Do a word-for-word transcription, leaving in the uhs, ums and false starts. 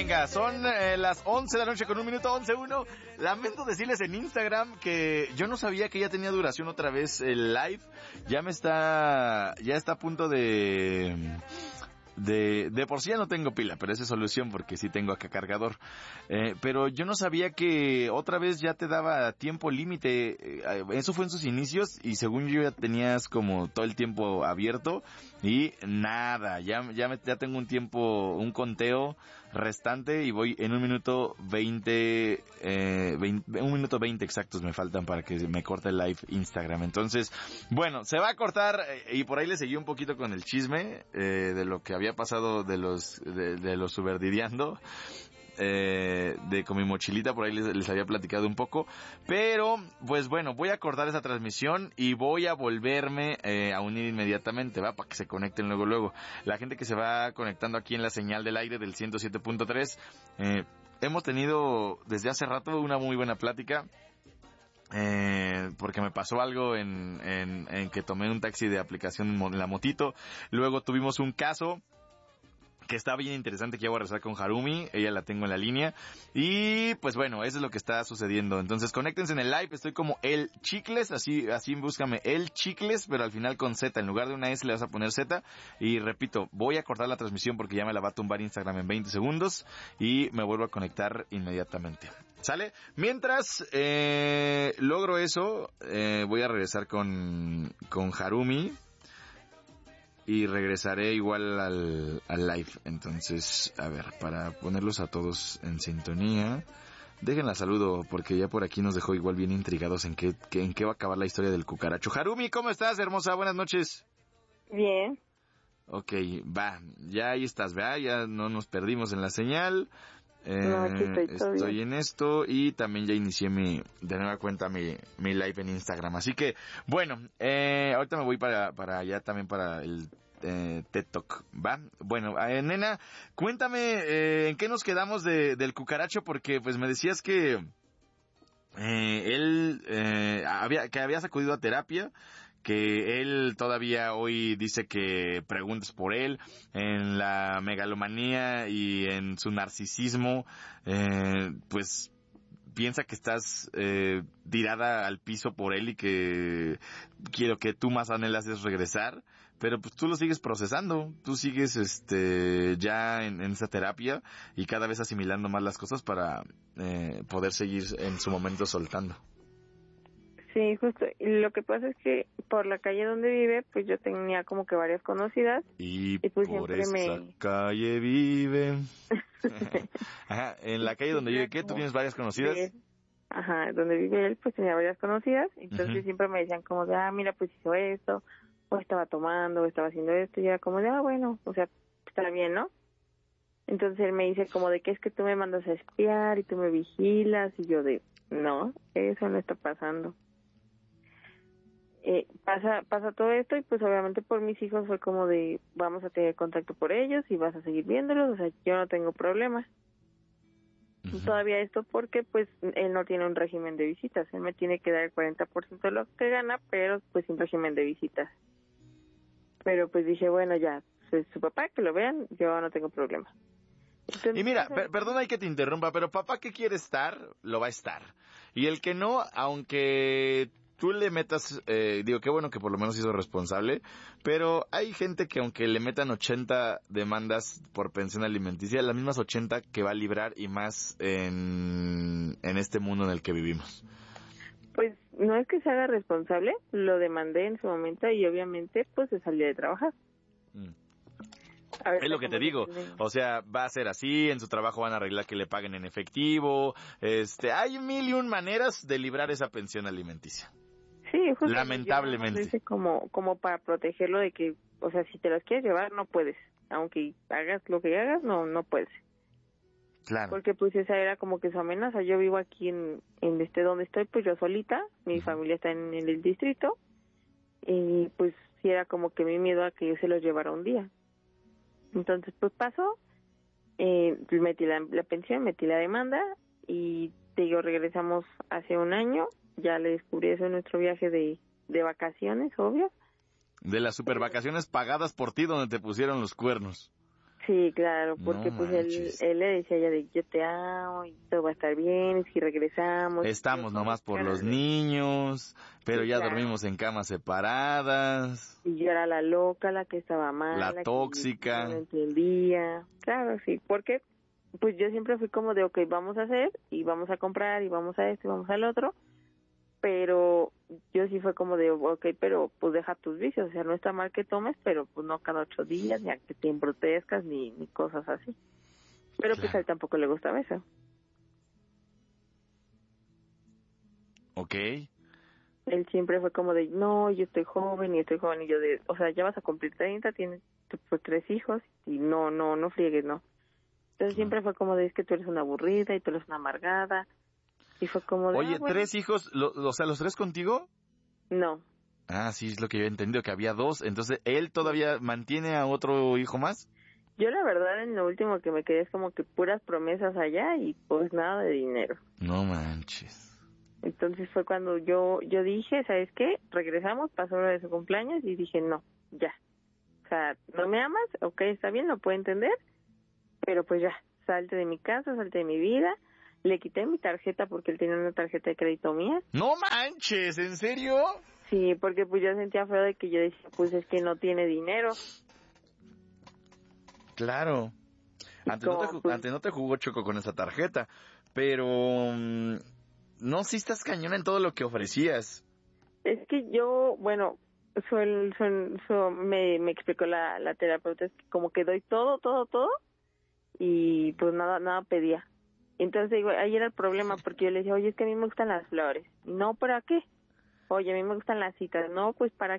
venga, son eh, las once de la noche con un minuto, once uno. Lamento decirles en Instagram que yo no sabía que ya tenía duración otra vez el live. Ya me está, ya está a punto de... De, de por sí ya no tengo pila, pero esa es solución porque sí tengo acá cargador. Eh, pero yo no sabía que otra vez ya te daba tiempo límite. Eh, eso fue en sus inicios y según yo ya tenías como todo el tiempo abierto y nada, ya, ya, me, ya tengo un tiempo, un conteo restante y voy en un minuto veinte, eh, veinte, un minuto veinte exactos me faltan para que me corte el live Instagram. Entonces, bueno, se va a cortar eh, y por ahí le seguí un poquito con el chisme eh, de lo que había pasado de los de, de los Suberdideando, eh, de con mi mochilita, por ahí les, les había platicado un poco, pero pues bueno, voy a cortar esa transmisión y voy a volverme eh, a unir inmediatamente, va, para que se conecten luego luego. La gente que se va conectando aquí en la señal del aire del ciento siete punto tres, eh, hemos tenido desde hace rato una muy buena plática. Eh, porque me pasó algo en, en, en que tomé un taxi de aplicación en la motito. Luego tuvimos un caso que está bien interesante que ya voy a regresar con Harumi, ella la tengo en la línea, y pues bueno, eso es lo que está sucediendo. Entonces conéctense en el live, estoy como El Chicles, así así búscame El Chicles, pero al final con Z, en lugar de una S le vas a poner Z, y repito, voy a cortar la transmisión porque ya me la va a tumbar Instagram en veinte segundos, y me vuelvo a conectar inmediatamente. ¿Sale? Mientras eh, logro eso, eh, voy a regresar con, con Harumi, y regresaré igual al, al live. Entonces, a ver, para ponerlos a todos en sintonía, déjenla saludo, porque ya por aquí nos dejó igual bien intrigados en qué, que, en qué va a acabar la historia del cucaracho. Harumi, ¿cómo estás, hermosa? Buenas noches. Bien. Ok, va, ya ahí estás, ¿verdad? Ya no nos perdimos en la señal. Eh, no, aquí estoy, estoy en esto y también ya inicié mi, de nueva cuenta mi, mi live en Instagram. Así que, bueno, eh, ahorita me voy para, para allá también para el eh, TED Talk, ¿va? Bueno, eh, nena, cuéntame, eh, ¿en qué nos quedamos de, del cucaracho? Porque pues me decías que eh, él eh, había, que habías acudido a terapia, que él todavía hoy dice que preguntes por él, en la megalomanía y en su narcisismo, eh, pues piensa que estás eh, tirada al piso por él y que quiero que tú más anhelas es regresar, pero pues tú lo sigues procesando, tú sigues este ya en, en esa terapia y cada vez asimilando más las cosas para eh, poder seguir en su momento soltando. Sí, justo. Y lo que pasa es que por la calle donde vive, pues yo tenía como que varias conocidas. Y, y pues por siempre esa me... calle vive. Ajá, en la calle donde vive, ¿qué? ¿Tú tienes varias conocidas? De... Ajá, donde vive él, pues tenía varias conocidas. Entonces uh-huh. siempre me decían como de, ah, mira, pues hizo esto, o estaba tomando, o estaba haciendo esto. Y era como de, ah, bueno, o sea, está bien, ¿no? Entonces él me dice como de que es que tú me mandas a espiar y tú me vigilas. Y yo de, no, eso no está pasando. Eh, pasa pasa todo esto y pues obviamente por mis hijos fue como de vamos a tener contacto por ellos y vas a seguir viéndolos, o sea, yo no tengo problema. Uh-huh. Todavía esto porque pues él no tiene un régimen de visitas, él me tiene que dar el cuarenta por ciento de lo que gana, pero pues sin régimen de visitas. Pero pues dije, bueno, ya, pues, su papá que lo vean, yo no tengo problema. Entonces, y mira, per- perdona que te interrumpa, pero papá que quiere estar, lo va a estar. Y el que no, aunque tú le metas, eh, digo, qué bueno que por lo menos hizo responsable, pero hay gente que aunque le metan ochenta demandas por pensión alimenticia, las mismas ochenta que va a librar y más en, en este mundo en el que vivimos. Pues no es que se haga responsable, lo demandé en su momento y obviamente pues se salió de trabajar. Mm. Es lo que te digo, o sea, va a ser así, en su trabajo van a arreglar que le paguen en efectivo, este, hay mil y un maneras de librar esa pensión alimenticia. Sí, justo. Lamentablemente. Dice como, como para protegerlo de que, o sea, si te las quieres llevar no puedes, aunque hagas lo que hagas, no, no puedes. Claro. Porque pues esa era como que su amenaza. Yo vivo aquí en, en este donde estoy, pues yo solita, mi uh-huh. familia está en, en el distrito, y pues sí era como que mi miedo a que yo se los llevara un día. Entonces pues pasó, eh, metí la, la pensión, metí la demanda y te digo, regresamos hace un año, ya le descubrí eso en nuestro viaje de, de vacaciones, obvio. De las super vacaciones pagadas por ti donde te pusieron los cuernos. Sí, claro, porque No pues él, manches. él le decía ya de yo te amo y todo va a estar bien, y si regresamos. Estamos yo como, nomás por los "Chale". niños, pero Sí, ya claro. dormimos en camas separadas. Y yo era la loca, la que estaba La mala, que no lo tóxica. entendía. Claro, sí, porque pues yo siempre fui como de, ok, vamos a hacer y vamos a comprar y vamos a esto y vamos al otro, pero yo sí fue como de, ok, pero pues deja tus vicios, o sea, no está mal que tomes, pero pues no cada ocho días, ni a que te embrutezcas, ni, ni cosas así. Pero pues a Claro. él tampoco le gustaba eso. Ok. Él siempre fue como de, no, yo estoy joven y estoy joven, y yo de, o sea, ya vas a cumplir treinta, tienes pues tres hijos, y no, no, no friegues, no. Entonces Claro. siempre fue como de, es que tú eres una aburrida y tú eres una amargada, y fue como de, ah, Oye, bueno, ¿tres hijos? Lo- o sea, ¿los tres contigo? no. Ah, sí, es lo que yo he entendido, que había dos. Entonces, ¿él Sí. todavía mantiene a otro hijo más? Yo la verdad en lo último que me quedé es como que puras promesas allá y pues nada de dinero. No manches. Entonces fue cuando yo yo dije, ¿sabes qué? Regresamos, pasó lo de su cumpleaños y dije, no, ya. O sea, ¿no me amas? Ok, está bien, lo puedo entender, pero pues ya, salte de mi casa, salte de mi vida. Le quité mi tarjeta porque él tenía una tarjeta de crédito mía. No manches, ¿en serio? Sí, porque pues yo sentía feo de que yo decía, pues es que no tiene dinero. Claro. Y Antes no te, como ju- pues antes no te jugó Choco con esa tarjeta, pero mm, no, sí estás cañona en todo lo que ofrecías. es que yo, bueno, suel, suel- su- me, me explicó la, la terapeuta, es que como que doy todo, todo, todo y pues nada, nada pedía. Entonces digo, ahí era el problema porque yo le decía, oye, es que a mí me gustan las flores. No, ¿para qué? Oye, a mí me gustan las citas. No, pues ¿para